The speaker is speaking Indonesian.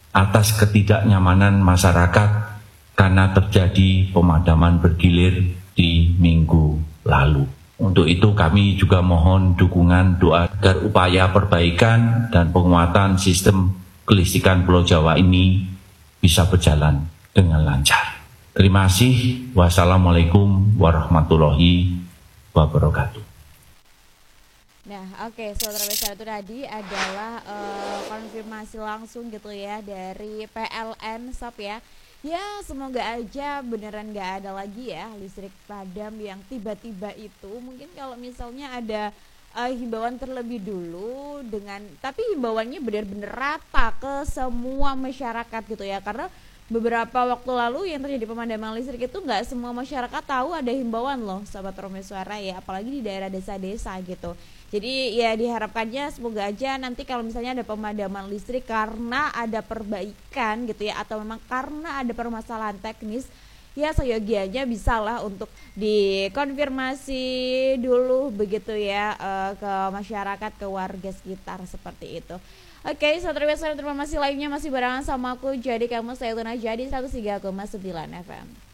atas ketidaknyamanan masyarakat karena terjadi pemadaman bergilir di minggu lalu. Untuk itu kami juga mohon dukungan doa agar upaya perbaikan dan penguatan sistem kelistrikan Pulau Jawa ini bisa berjalan dengan lancar. Terima kasih. Wassalamualaikum warahmatullahi wabarakatuh. Nah, oke, saudara besar, itu tadi adalah konfirmasi langsung gitu ya dari PLN Sob ya. Ya, semoga aja beneran gak ada lagi ya listrik padam yang tiba-tiba itu. Mungkin kalau misalnya ada himbauan terlebih dulu tapi himbauannya benar-benar rata ke semua masyarakat gitu ya. Karena beberapa waktu lalu yang terjadi pemadaman listrik itu nggak semua masyarakat tahu ada himbauan loh, Sobat Romi Suara ya, apalagi di daerah desa-desa gitu. Jadi ya diharapkannya semoga aja nanti kalau misalnya ada pemadaman listrik karena ada perbaikan gitu ya, atau memang karena ada permasalahan teknis, ya seyogianya bisa lah untuk dikonfirmasi dulu begitu ya ke masyarakat, ke warga sekitar seperti itu. Oke, saudara informasi lainnya masih barengan sama aku. Jadi kamu stay tune aja di 103,9 FM.